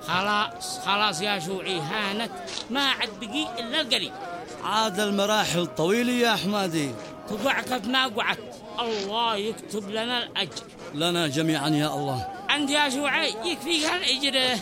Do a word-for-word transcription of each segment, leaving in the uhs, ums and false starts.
خلاص خلاص يا شوعي، هانت، ما عاد بقي إلا القريب. عاد المراحل طويلة يا حمادي. تقع كيف ما قعدت، الله يكتب لنا الأجر. لنا جميعا يا الله. أنت يا شوعي يكفيك هالأجر.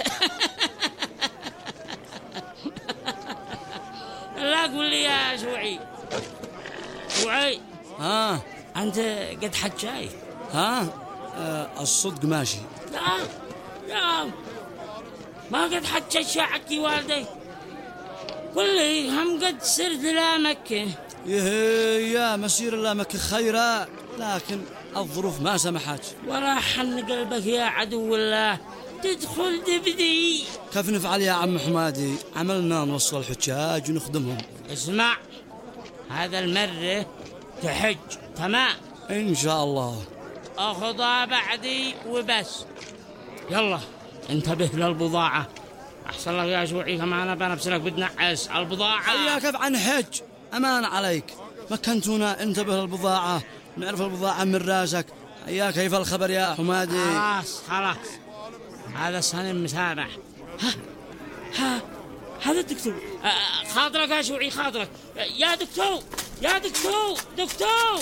لا قول لي يا شوعي. شوعي، ها أنت قد حجاي؟ ها أه الصدق ماشي. لا لا، ما قد حجت شاعتي والدي. قل لي هم قد سرت إلى مكة؟ إيه يا مسير الله مكة خيرا، لكن الظروف ما سمحت. ولا حن قلبك يا عدو الله تدخل تبدي. كيف نفعل يا عم حمادي؟ عملنا نوصل الحجاج ونخدمهم. اسمع، هذا المرة تحج تمام إن شاء الله. أخذها بعدي وبس. يلا انتبه للبضاعة، أحسن لك يا شوعي، كمان بنفسك بتنعس البضاعة. يا كيف عن حج، أمان عليك، مكنتونا انتبه للبضاعة، نعرف البضاعة من راسك. يا كيف الخبر يا حمادي؟ خلاص خلاص، هذا سالم مسامح. ها ها هذا الدكتور. خاطرك يا شوعي، خاطرك يا دكتور، يا دكتور دكتور.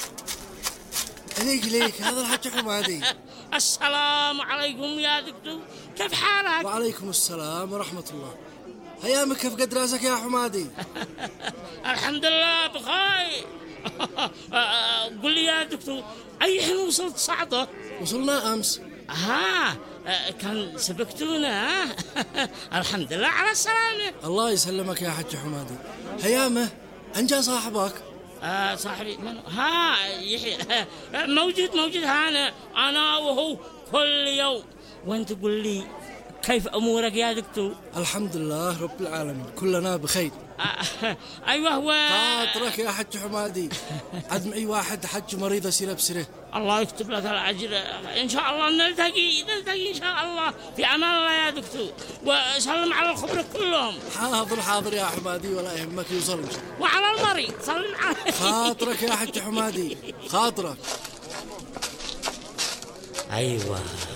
ليك ليك هذا الحج حمادي. السلام عليكم يا دكتور، كيف حالك؟ وعليكم السلام ورحمة الله. هيامك كيف قد راسك يا حمادي؟ الحمد لله بخير. قل لي يا دكتور، أي حين وصلت صعدة؟ وصلنا أمس. ها كان سبقتونا. الحمد لله على السلامة. الله يسلمك يا حج حمادي. هيامه أنجا صاحبك؟ آه صاحبي من؟ ها يحيى موجود موجود هنا، أنا وهو كل يوم. وانت قل لي كيف أمورك يا دكتور؟ الحمد لله رب العالمين، كلنا بخير. آه أيوة هو خاطرك يا حج حمادي، عدم أي واحد حج مريض سيره بسره. الله يكتب لك الأجر إن شاء الله. نلتقي نلتقي إن شاء الله في أمان الله يا دكتور، وسلم على الخبر كلهم. حاضر حاضر يا حمادي، ولا يهمك يوصل. وعلى المريض سلم عليه. خاطرك يا حج حمادي، خاطرك. أيوة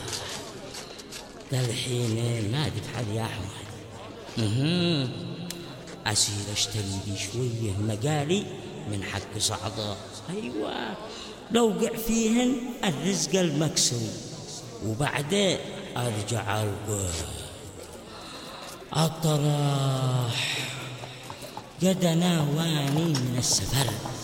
الحين ما تفعل يا حمادي. أسير أشتري لي شوية مقالي من حق صعدة. أيوة لو قع فيهن الرزق المكسور، وبعدين أرجع القد الطراح قد ناواني من السفر.